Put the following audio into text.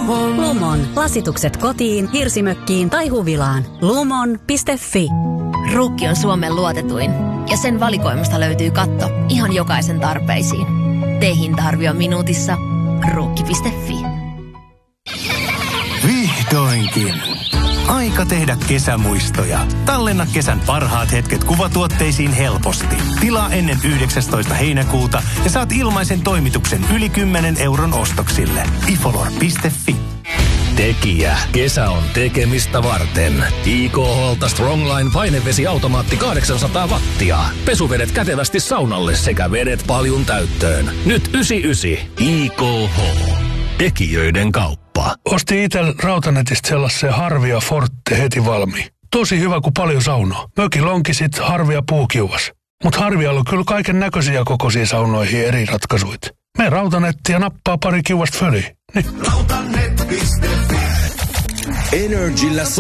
Lumon. Lasitukset kotiin, hirsimökkiin tai huvilaan. Lumon.fi. Ruukki on Suomen luotetuin ja sen valikoimasta löytyy katto ihan jokaisen tarpeisiin. T-hinta-arvio minuutissa. Ruukki.fi. Vihdoinkin. Aika tehdä kesämuistoja. Tallenna kesän parhaat hetket kuvatuotteisiin helposti. Tilaa ennen 19. heinäkuuta ja saat ilmaisen toimituksen yli 10 € ostoksille. ifolor.fi. Tekijä. Kesä on tekemistä varten. IKH:lta Strongline painevesiautomaatti 800 wattia. Pesuvedet kätevästi saunalle sekä vedet paljun täyttöön. Nyt 99. IKH. Tekijöiden kauppa. Ostin itse Rautanetista sellaisen Harvia Forte heti valmiin. Tosi hyvä, kun paljon saunoo. Mökillä onkin sit Harvia puukiuvas. Mut Harvialla on kyllä kaiken näköisiä kokoisia saunoihin eri ratkaisuit. Me Rautanetti ja nappaa pari kiuvasta föliin. Niin. Rautanet.fi. Energillä